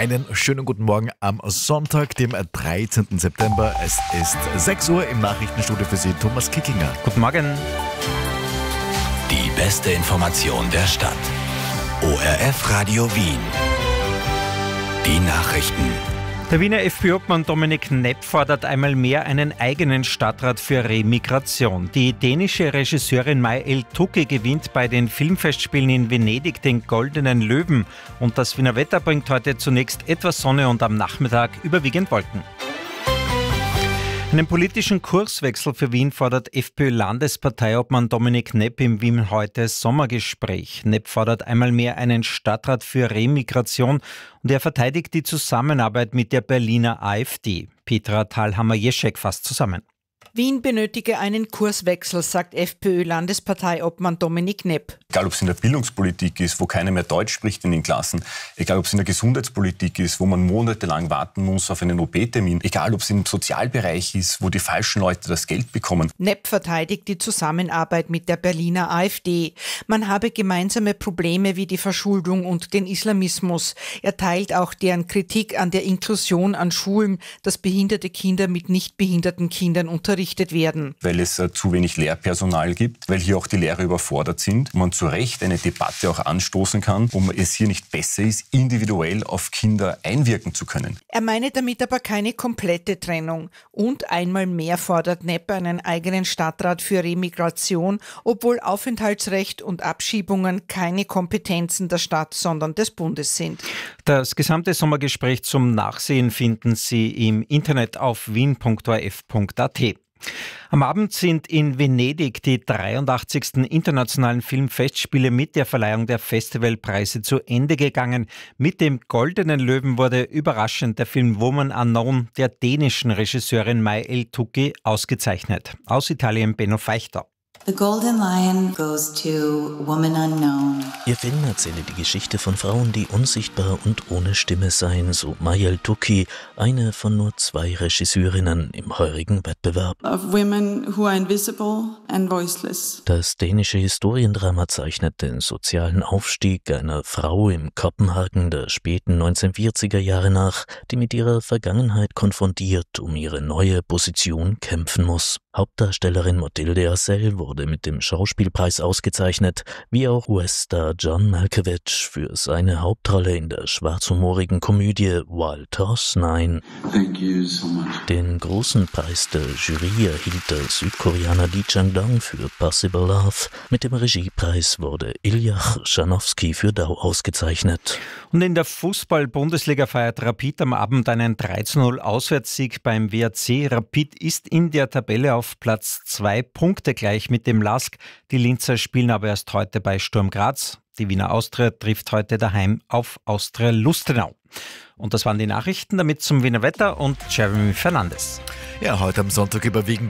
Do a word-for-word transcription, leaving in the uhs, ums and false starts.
Einen schönen guten Morgen am Sonntag, dem dreizehnten September. Es ist sechs Uhr im Nachrichtenstudio für Sie, Thomas Kickinger. Guten Morgen. Die beste Information der Stadt. O R F Radio Wien. Die Nachrichten. Der Wiener FPÖ-Obmann Dominik Knepp fordert einmal mehr einen eigenen Stadtrat für Remigration. Die dänische Regisseurin May El-Touki gewinnt bei den Filmfestspielen in Venedig den Goldenen Löwen. Und das Wiener Wetter bringt heute zunächst etwas Sonne und am Nachmittag überwiegend Wolken. Einen politischen Kurswechsel für Wien fordert FPÖ-Landesparteiobmann Dominik Knepp im Wien heute Sommergespräch. Knepp fordert einmal mehr einen Stadtrat für Remigration und er verteidigt die Zusammenarbeit mit der Berliner AfD. Petra Thalhammer-Jeschek fasst zusammen. Wien benötige einen Kurswechsel, sagt FPÖ-Landesparteiobmann Dominik Knepp. Egal, ob es in der Bildungspolitik ist, wo keiner mehr Deutsch spricht in den Klassen, egal, ob es in der Gesundheitspolitik ist, wo man monatelang warten muss auf einen O P-Termin, egal, ob es im Sozialbereich ist, wo die falschen Leute das Geld bekommen. Knepp verteidigt die Zusammenarbeit mit der Berliner AfD. Man habe gemeinsame Probleme wie die Verschuldung und den Islamismus. Er teilt auch deren Kritik an der Inklusion an Schulen, dass behinderte Kinder mit nicht behinderten Kindern unterrichtet werden. Weil es äh, zu wenig Lehrpersonal gibt, weil hier auch die Lehrer überfordert sind, man zu Recht eine Debatte auch anstoßen kann, wo es hier nicht besser ist, individuell auf Kinder einwirken zu können. Er meine damit aber keine komplette Trennung. Und einmal mehr fordert Knepp einen eigenen Stadtrat für Remigration, obwohl Aufenthaltsrecht und Abschiebungen keine Kompetenzen der Stadt, sondern des Bundes sind. Das gesamte Sommergespräch zum Nachsehen finden Sie im Internet auf wien punkt o r f punkt a t. Am Abend sind in Venedig die dreiundachtzigsten internationalen Filmfestspiele mit der Verleihung der Festivalpreise zu Ende gegangen. Mit dem Goldenen Löwen wurde überraschend der Film Woman Unknown der dänischen Regisseurin May El-Touki ausgezeichnet. Aus Italien Benno Feichter. The Golden Lion goes to Woman Unknown. Ihr Film erzähle die Geschichte von Frauen, die unsichtbar und ohne Stimme seien, so May El-Touki, eine von nur zwei Regisseurinnen im heurigen Wettbewerb. Of women who are invisible and voiceless. Das dänische Historiendrama zeichnet den sozialen Aufstieg einer Frau im Kopenhagen der späten neunzehnhundertvierziger Jahre nach, die mit ihrer Vergangenheit konfrontiert um ihre neue Position kämpfen muss. Hauptdarstellerin Mathilde Acel wurde mit dem Schauspielpreis ausgezeichnet, wie auch U S-Star John Malkovich für seine Hauptrolle in der schwarzhumorigen Komödie Wild Horse neun. Thank you so much. Den großen Preis der Jury erhielt der Südkoreaner Lee Chang-dong für Possible Love. Mit dem Regiepreis wurde Iljach Schanowski für Dau ausgezeichnet. Und in der Fußball-Bundesliga feiert Rapid am Abend einen drei zu null Auswärtssieg beim W A C. Rapid ist in der Tabelle auf Platz zwei, Punkte gleich mit dem Lask. Die Linzer spielen aber erst heute bei Sturm Graz. Die Wiener Austria trifft heute daheim auf Austria Lustenau. Und das waren die Nachrichten, damit zum Wiener Wetter und Jeremy Fernandes. Ja, heute am Sonntag überwiegend